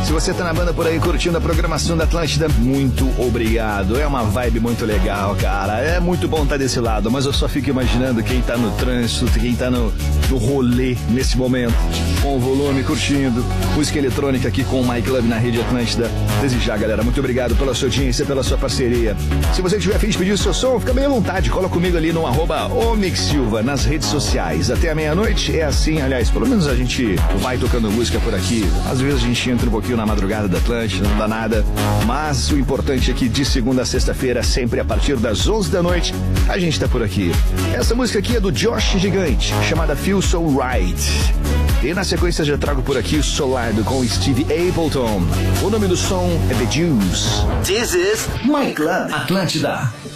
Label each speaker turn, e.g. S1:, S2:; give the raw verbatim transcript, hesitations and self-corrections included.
S1: Se você tá na banda por aí curtindo a programação da Atlântida, muito obrigado. É uma vibe muito legal, cara. É muito bom estar desse lado, mas eu só fico imaginando quem tá no trânsito, quem tá no, no rolê nesse momento, com o volume, curtindo música eletrônica aqui com o My Club na Rede Atlântida. Desejar, galera, muito obrigado pela sua audiência, pela sua parceria. Se você tiver a fim de pedir o seu som, fica bem à vontade, cola comigo ali no arroba Omix Silva nas redes sociais. Até a meia-noite é assim, aliás, pelo menos a gente vai tocando música por aqui. Às vezes a gente entra um pouquinho na madrugada da Atlântida, não dá nada, mas o importante é que de segunda a sexta-feira, sempre a partir das onze da noite, a gente tá por aqui. Essa música aqui é do Josh Gigante, chamada Feel So Right. E na sequência já trago por aqui o Solardo com Steve Appleton. O nome do som é The Juice.
S2: This is My Club Atlântida.